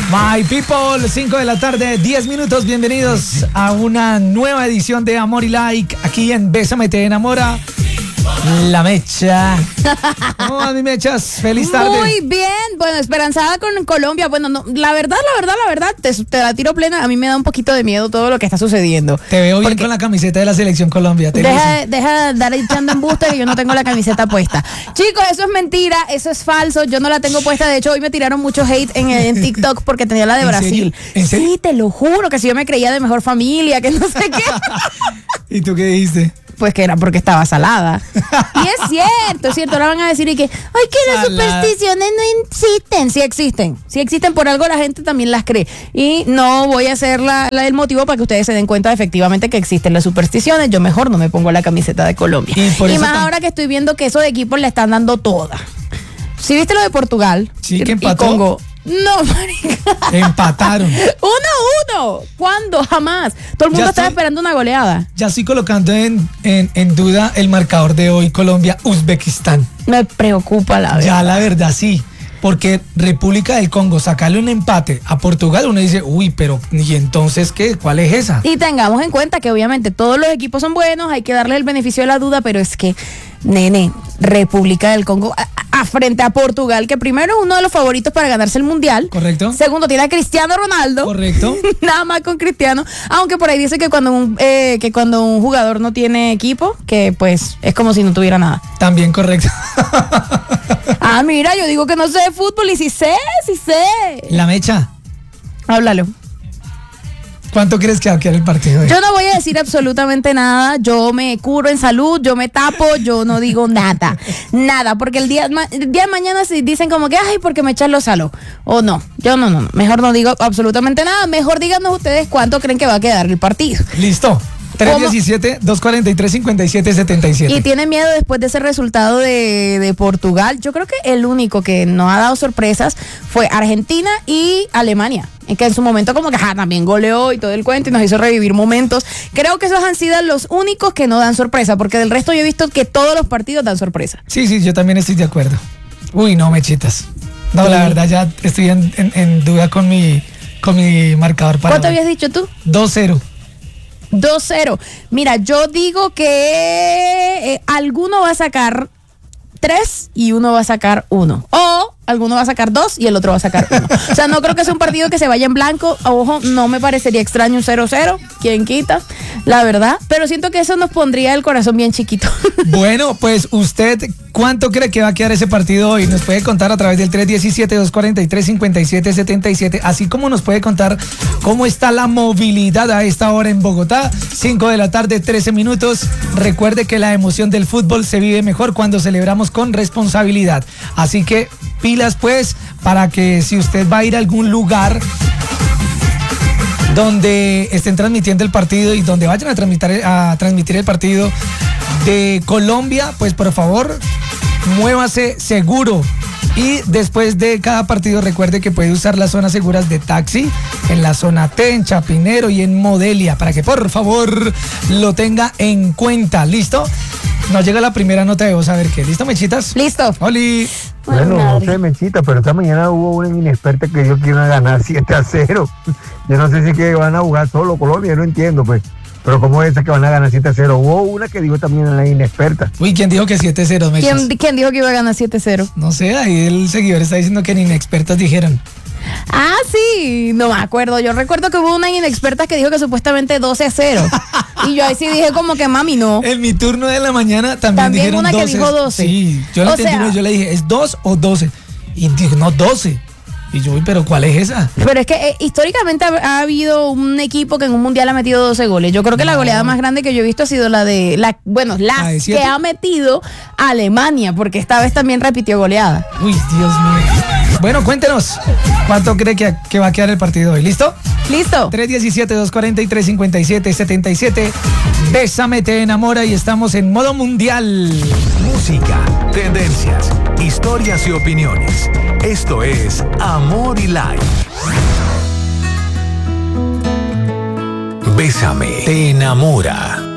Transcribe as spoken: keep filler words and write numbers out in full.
My people, cinco de la tarde, diez minutos. Bienvenidos a una nueva edición de Amor y Like aquí en Bésame Te Enamora. La Mecha. ¿Cómo van, mis mechas? Feliz tarde. Muy bien. Bueno, esperanzada con Colombia. Bueno, no, la verdad, la verdad, la verdad, te, te la tiro plena. A mí me da un poquito de miedo todo lo que está sucediendo. Te veo bien con la camiseta de la Selección Colombia. Deja, deja de andar echando embuste que yo no tengo la camiseta puesta. Chicos, eso es mentira, eso es falso. Yo no la tengo puesta. De hecho, hoy me tiraron mucho hate en, en TikTok porque tenía la de ¿En Brasil. serio? ¿En serio? Sí, te lo juro, que si yo me creía de mejor familia, que no sé qué. ¿Y tú qué dijiste? Pues que era porque estaba salada. Y es cierto, es cierto. Ahora van a decir y que, ay, que las Salada. supersticiones no existen. Sí existen. Sí existen, por algo la gente también las cree. Y no voy a hacer la, la- el motivo para que ustedes se den cuenta efectivamente que existen las supersticiones. Yo mejor no me pongo la camiseta de Colombia. Y por Y eso más tam- ahora que estoy viendo que esos equipos le están dando toda. ¿Sí viste lo de Portugal? Sí, que Y empató. Congo. No, marica. Empataron. Uno, uno. ¿Cuándo? Jamás. Todo el mundo Ya estaba estoy- esperando una goleada. Ya estoy colocando en, en, en duda el marcador de hoy, Colombia-Uzbekistán. Me preocupa la verdad. Ya la verdad sí, porque República del Congo, sacarle un empate a Portugal, uno dice, uy, pero ¿y entonces qué? ¿Cuál es esa? Y tengamos en cuenta que obviamente todos los equipos son buenos, hay que darle el beneficio de la duda, pero es que, nene, República del Congo, a, a frente a Portugal, que primero es uno de los favoritos para ganarse el Mundial. ¿Correcto? Segundo, tiene a Cristiano Ronaldo. Correcto. Nada más con Cristiano. Aunque por ahí dice que cuando, un, eh, que cuando un jugador no tiene equipo, que pues es como si no tuviera nada. También correcto. Ah, mira, yo digo que no sé de fútbol y sí sé, sí sé. La Mecha, Háblalo. ¿cuánto crees que va a quedar el partido hoy? Yo no voy a decir absolutamente nada, yo me curo en salud, yo me tapo, yo no digo nada, nada, porque el día, ma- el día de mañana si dicen como que, ay, porque me echan los salos, o no, yo no, no, no, mejor no digo absolutamente nada, mejor díganos ustedes cuánto creen que va a quedar el partido. Listo. tres diecisiete, dos cuarenta y tres, cincuenta y siete, setenta y siete. Y tiene miedo después de ese resultado de, de Portugal. Yo creo que el único que no ha dado sorpresas fue Argentina y Alemania. En que en su momento como que ajá, también goleó y todo el cuento y nos hizo revivir momentos. Creo que esos han sido los únicos que no dan sorpresa, porque del resto yo he visto que todos los partidos dan sorpresa. Sí, sí, yo también estoy de acuerdo. Uy, no, Mechitas. No, la verdad ya estoy en, en- en duda con mi, con mi marcador para ¿Cuánto hoy. habías dicho tú? dos cero. dos cero. Mira, yo digo que eh, alguno va a sacar tres y uno va a sacar uno. O alguno va a sacar dos y el otro va a sacar uno. O sea, no creo que sea un partido que se vaya en blanco. Ojo, no me parecería extraño un cero cero. ¿Quién quita? La verdad. Pero siento que eso nos pondría el corazón bien chiquito. Bueno, pues usted, ¿cuánto cree que va a quedar ese partido hoy? Nos puede contar a través del tres diecisiete, dos cuarenta y tres, cincuenta y siete, setenta y siete, así como nos puede contar cómo está la movilidad a esta hora en Bogotá. cinco de la tarde, trece minutos. Recuerde que la emoción del fútbol se vive mejor cuando celebramos con responsabilidad. Así que pilas pues para que si usted va a ir a algún lugar donde estén transmitiendo el partido y donde vayan a transmitir, a transmitir el partido de Colombia, pues por favor, muévase seguro. Y después de cada partido recuerde que puede usar las zonas seguras de taxi en la zona T, en Chapinero y en Modelia, para que por favor lo tenga en cuenta. ¿Listo? Nos llega la primera nota de voz, a ver qué. ¿Listo, Mechitas? Listo. Oli. Bueno, no madre. sé, Mechita, pero esta mañana hubo una inexperta que dijo que iban a ganar siete a cero. Yo no sé si es que van a jugar solo Colombia, no entiendo, pues. Pero ¿cómo es esa que van a ganar siete a cero? Hubo una que dijo también en la inexperta. Uy, ¿quién dijo que siete cero, Mechas? ¿Quién, quién dijo que iba a ganar siete cero? No sé, ahí el seguidor está diciendo que ni inexpertos dijeron. Ah, sí, no me acuerdo. Yo recuerdo que hubo una inexperta que dijo que supuestamente doce a cero. Y yo ahí sí dije como que mami, no. En mi turno de la mañana también, También dijeron una que doce. dijo doce. Sí, yo lo O entendí, sea- pero yo le dije, ¿es dos o doce? Y dijo, no, doce. Y yo, uy, pero ¿cuál es esa? Pero es que eh, históricamente ha, ha habido un equipo que en un mundial ha metido doce goles. Yo creo que la No. goleada más grande que yo he visto ha sido la de, la, bueno, ¿La la de que siete? ha metido Alemania, porque esta vez también repitió goleada. Uy, Dios mío. Bueno, cuéntenos, ¿cuánto cree que, que va a quedar el partido hoy? ¿Listo? ¿Listo? tres diecisiete, dos cuarenta y tres, cincuenta y siete, setenta y siete. Bésame, te enamora y estamos en modo mundial. Música, tendencias, historias y opiniones. Esto es Amor y Like. Bésame, te enamora.